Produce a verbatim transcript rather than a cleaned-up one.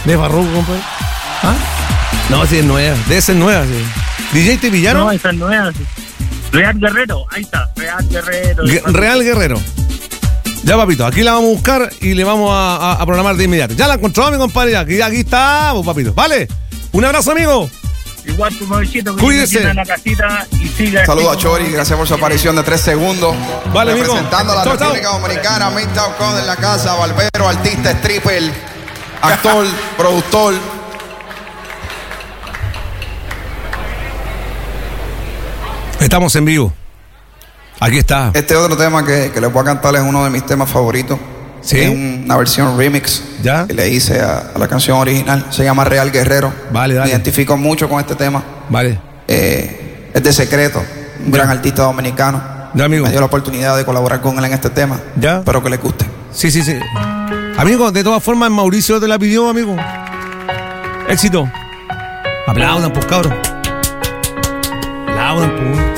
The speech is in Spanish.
De Farruko, compadre. ¿Ah? No, sí es nueva. Debe ser nueva, sí. ¿D J te pillaron? No, esa es nueva, sí. Real Guerrero, ahí está. Real Guerrero. Gu- Real Guerrero. Ya, papito, aquí la vamos a buscar y le vamos a, a, a programar de inmediato. Ya la encontró, mi compadre. Aquí, aquí está, papito. ¿Vale? Un abrazo, amigo. Igual tu novicito que Cuídese. tiene en la casita y siga. Saludos a Chori, gracias por su aparición de tres segundos. Vale, amigo. Representando a la Chao, chao. República Dominicana, Midtown Con en la casa, barbero, artista, stripper, actor, productor. Estamos en vivo. Aquí está. Este otro tema que, que les voy a cantar es uno de mis temas favoritos. ¿Sí? Es una versión remix ¿Ya? que le hice a, a la canción original. Se llama Real Guerrero. Vale, dale. Me identifico mucho con este tema. Vale. Eh, es de Secreto, un gran artista dominicano. Ya, amigo. Me dio la oportunidad de colaborar con él en este tema. Ya. Espero que les guste. Sí, sí, sí. Amigo, de todas formas, Mauricio te la pidió, amigo. Éxito. Aplaudan, pues, cabros. Aplaudan, pues.